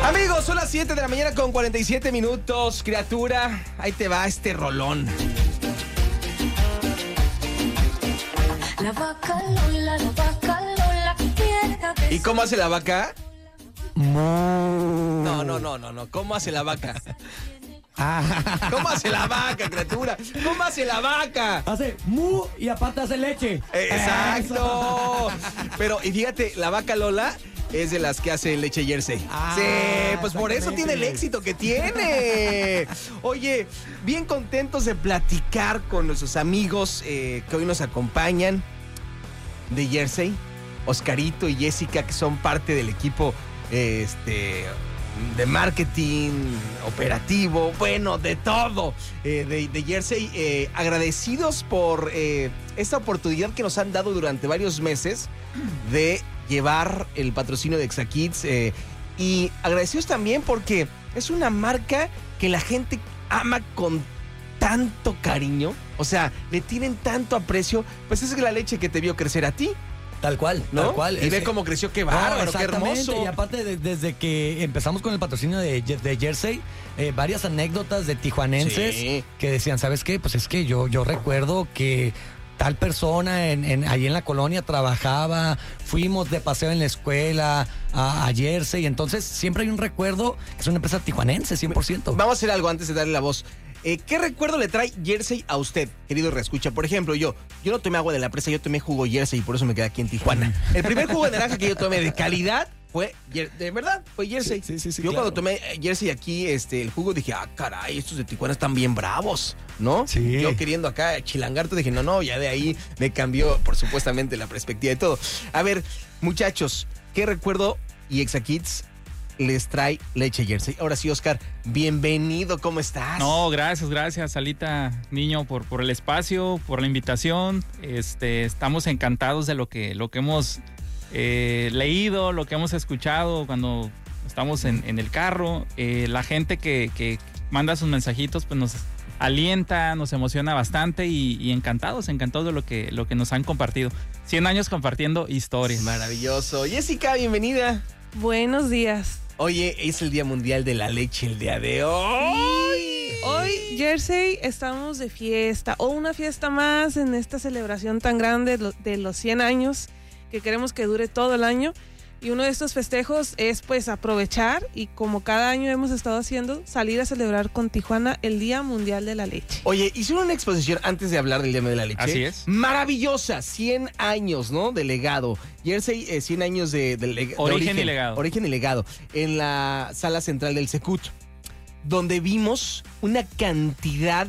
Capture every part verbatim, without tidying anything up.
Amigos, son las siete de la mañana con cuarenta y siete minutos. Criatura, ahí te va este rolón. La vaca Lola, la vaca Lola quiere a veces. ¿Y cómo hace la vaca? Mu. No, no, no, no, no. ¿Cómo hace la vaca? Ah. ¿Cómo hace la vaca, criatura? ¿Cómo hace la vaca? Hace mu y aparte hace leche. Exacto. Pero, y fíjate, la vaca Lola es de las que hace leche Jersey. Ah, sí, pues por eso tiene el exactamente. éxito que tiene. Oye, bien contentos de platicar con nuestros amigos eh, que hoy nos acompañan de Jersey, Oscarito y Jessica, que son parte del equipo eh, este, de marketing, operativo, bueno, de todo, eh, de, de Jersey. Eh, agradecidos por eh, esta oportunidad que nos han dado durante varios meses de llevar el patrocinio de ExaKids, eh, y agradecidos también porque es una marca que la gente ama con tanto cariño, o sea, le tienen tanto aprecio, pues es la leche que te vio crecer a ti, Tal cual, ¿no? tal cual. Y Es- ve cómo creció, qué No, bárbaro, qué exactamente. hermoso. Y aparte, de- desde que empezamos con el patrocinio de, Ye- de Jersey, eh, varias anécdotas de tijuanenses Sí. que decían, ¿sabes qué? Pues es que yo, yo recuerdo que tal persona en, en, ahí en la colonia trabajaba, fuimos de paseo en la escuela a, a Jersey, entonces siempre hay un recuerdo que es una empresa tijuanense, cien por ciento. Vamos a hacer algo antes de darle la voz. Eh, ¿Qué recuerdo le trae Jersey a usted, querido reescucha? Por ejemplo, yo, yo no tomé agua de la presa, yo tomé jugo Jersey y por eso me quedé aquí en Tijuana. El primer jugo de naranja que yo tomé de calidad fue, Jer- de verdad, fue Jersey. Sí, sí, sí, sí, yo claro. cuando tomé eh, Jersey aquí, este, el jugo, dije, ah, caray, estos de Tijuana están bien bravos, ¿no? Sí. Yo queriendo acá chilangarte, dije, no, no, ya de ahí me cambió, por supuestamente, la perspectiva de todo. A ver, muchachos, ¿qué recuerdo y ExaKids les trae leche Jersey? Ahora sí, Oscar, bienvenido, ¿cómo estás? No, gracias, gracias, Alita, niño, por, por el espacio, por la invitación. Este, estamos encantados de lo que, lo que hemos eh, leído, lo que hemos escuchado cuando estamos en, en el carro. Eh, la gente que, que manda sus mensajitos, pues nos alienta, nos emociona bastante y, y encantados, encantados de lo que, lo que nos han compartido. cien años compartiendo historias. Maravilloso. Jessica, bienvenida. Buenos días. Oye, es el Día Mundial de la Leche el día de hoy. Hoy, Jersey, estamos de fiesta, o una fiesta más en esta celebración tan grande de lo- de los cien años, que queremos que dure todo el año. Y uno de estos festejos es pues aprovechar, y como cada año hemos estado haciendo, salir a celebrar con Tijuana el Día Mundial de la Leche. Oye, hicieron una exposición antes de hablar del Día de la Leche. Así es. Maravillosa, cien años, ¿no? De legado. Jersey, eh, cien años de, de leg- de Origen y legado. Origen y legado. En la sala central del Secut, donde vimos una cantidad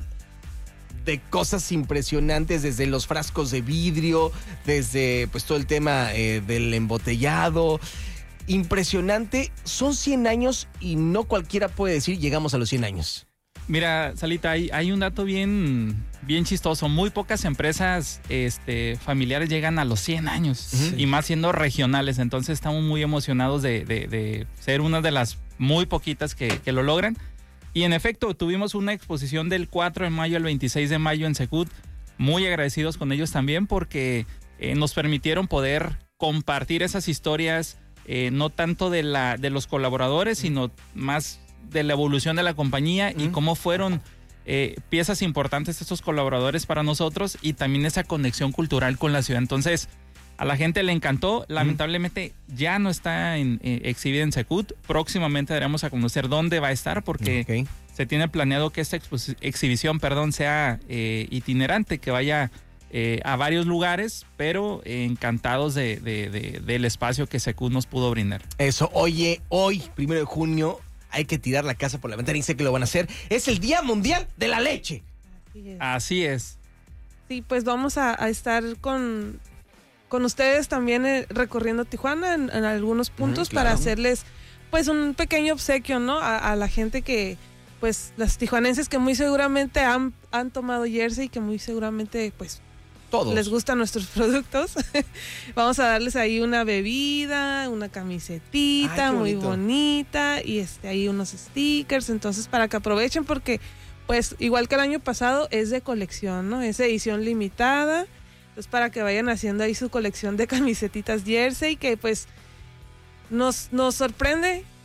de cosas impresionantes, desde los frascos de vidrio, desde pues todo el tema eh, del embotellado. Impresionante. Son cien años y no cualquiera puede decir llegamos a los cien años. Mira, Salita, hay, hay un dato bien, bien chistoso. Muy pocas empresas este, familiares llegan a los cien años, Ujú. y más siendo regionales. Entonces estamos muy emocionados de, de- de ser una de las muy poquitas que, que lo logran. Y en efecto, tuvimos una exposición del cuatro de mayo al veintiséis de mayo en Secut. Muy agradecidos con ellos también porque eh, nos permitieron poder compartir esas historias, eh, no tanto de, la, de los colaboradores, sino más de la evolución de la compañía y Mm. cómo fueron eh, piezas importantes estos colaboradores para nosotros, y también esa conexión cultural con la ciudad. Entonces, a la gente le encantó. Lamentablemente ya no está en, eh, exhibida en Secut. Próximamente daremos a conocer dónde va a estar, porque Ok. se tiene planeado que esta exposi- exhibición perdón, sea eh, itinerante, que vaya eh, a varios lugares, pero eh, encantados de, de- de- del espacio que Secut nos pudo brindar. Eso, oye, hoy, primero de junio, hay que tirar la casa por la ventana y sé que lo van a hacer. Es el Día Mundial de la Leche. Así es. Así es. Sí, pues vamos a, a estar con, con ustedes también eh, recorriendo Tijuana en, en algunos puntos claro. para hacerles pues un pequeño obsequio, ¿no? A, a la gente que, pues, las tijuanenses que muy seguramente han, han tomado Jersey y que muy seguramente, pues, Todos. les gustan nuestros productos. Vamos a darles ahí una bebida, una camisetita Ay, qué muy bonito. bonita y este ahí unos stickers, entonces para que aprovechen porque pues igual que el año pasado es de colección, ¿no? Es edición limitada. Entonces para que vayan haciendo ahí su colección de camisetitas Jersey que pues nos, nos sorprende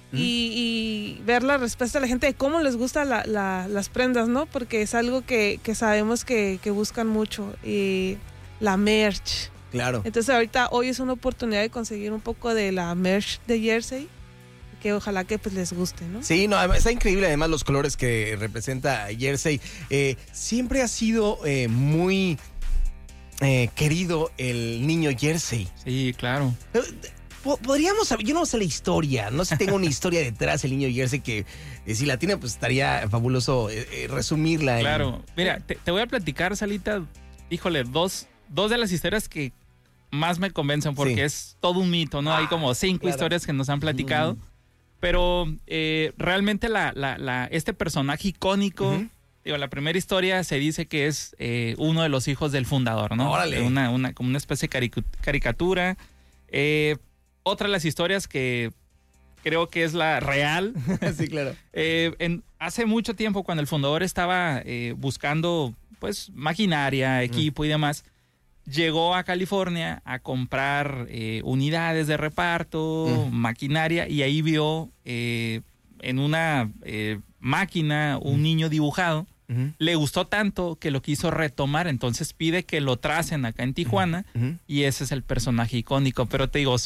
y, y ver la respuesta de la gente de cómo les gustan la, la, las prendas, ¿no? Porque es algo que, que sabemos que, que buscan mucho. Y la merch. Claro. Entonces ahorita hoy es una oportunidad de conseguir un poco de la merch de Jersey, que ojalá que pues les guste, ¿no? Sí, no, está increíble además los colores que representa Jersey. Eh, siempre ha sido eh, muy eh, querido el niño Jersey. Sí, claro. Podríamos saber, yo no sé la historia, no sé si tengo una historia detrás del niño Jersey que eh, si la tiene pues estaría fabuloso eh, eh, resumirla. Claro, en... mira, te, te voy a platicar, Salita, híjole, dos, dos de las historias que más me convencen porque sí. es todo un mito, ¿no? Ah, Hay como cinco claro. historias que nos han platicado, uh-huh. pero eh, realmente la, la, la, este personaje icónico, uh-huh. digo, la primera historia se dice que es eh, uno de los hijos del fundador, ¿no? Órale. Una, una, como una especie de caric- caricatura. Eh, otra de las historias que creo que es la real. Sí, claro. eh, en, hace mucho tiempo, cuando el fundador estaba eh, buscando pues maquinaria, equipo uh-huh. y demás, llegó a California a comprar eh, unidades de reparto, uh-huh. maquinaria, y ahí vio eh, en una eh, máquina un uh-huh. niño dibujado. Uh-huh. Le gustó tanto que lo quiso retomar, entonces pide que lo tracen acá en Tijuana uh-huh. y ese es el personaje icónico. Pero te digo,